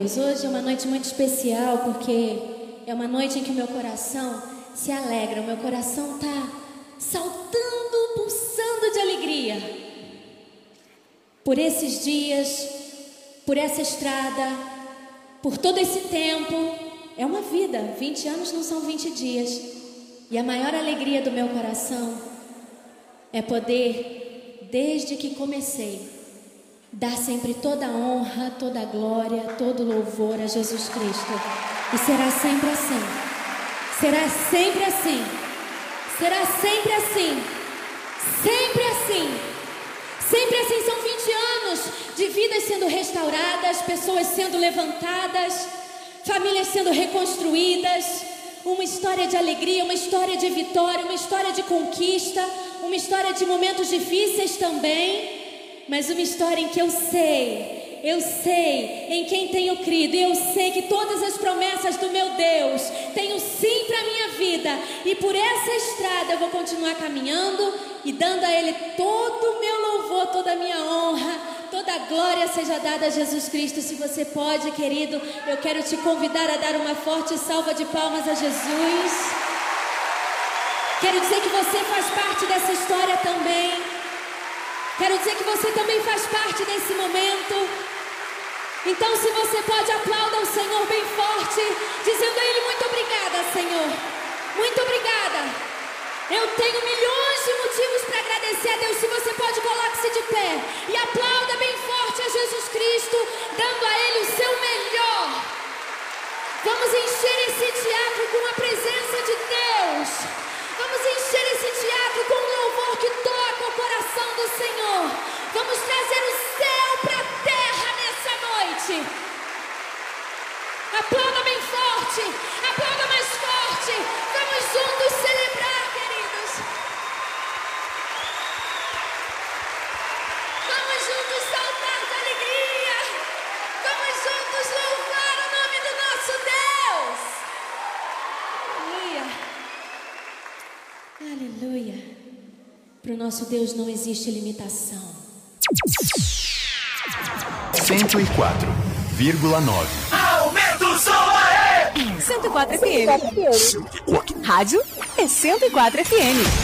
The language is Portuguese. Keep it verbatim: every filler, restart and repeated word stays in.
Hoje é uma noite muito especial porque é uma noite em que o meu coração se alegra, o meu coração está saltando, pulsando de alegria. Por esses dias, por essa estrada, por todo esse tempo, é uma vida, vinte anos não são vinte dias. E a maior alegria do meu coração é poder, desde que comecei, dar sempre toda a honra, toda a glória, todo o louvor a Jesus Cristo. E será sempre assim. Será sempre assim. Será sempre assim. Sempre assim. Sempre assim. São vinte anos de vidas sendo restauradas, pessoas sendo levantadas, famílias sendo reconstruídas. Uma história de alegria, uma história de vitória, uma história de conquista, uma história de momentos difíceis também. Mas uma história em que eu sei, eu sei em quem tenho crido, e eu sei que todas as promessas do meu Deus tenho sim para a minha vida, e por essa estrada eu vou continuar caminhando e dando a Ele todo o meu louvor, toda a minha honra, toda a glória seja dada a Jesus Cristo. Se você pode, querido, eu quero te convidar a dar uma forte salva de palmas a Jesus. Quero dizer que você faz parte dessa história também. Quero dizer que você também faz parte desse momento. Então, se você pode, aplauda o Senhor bem forte, dizendo a Ele: muito obrigada, Senhor. Muito obrigada. Eu tenho milhões de motivos para agradecer a Deus. Se você pode, coloque-se de pé e aplauda bem forte a Jesus Cristo, dando a Ele o seu melhor. Vamos encher esse teatro com a presença de Deus. Vamos encher esse teatro com um louvor que toca o coração do Senhor. Vamos trazer o céu para a terra nessa noite. Aplauda bem forte, aplauda mais forte. Vamos juntos celebrar, queridos. Vamos juntos saltar de alegria. Vamos juntos louvar o nome do nosso Deus. Aleluia. Aleluia. Para o nosso Deus não existe limitação. cento e quatro vírgula nove. Aumenta o som aí! cento e quatro F M. Rádio é cento e quatro F M.